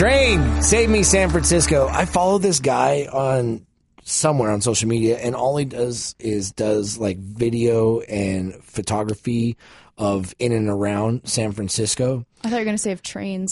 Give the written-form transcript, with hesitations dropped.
Train, Save Me San Francisco. I follow this guy on somewhere on social media, and all he does is like video and photography of in and around San Francisco. I thought you were going to say of trains.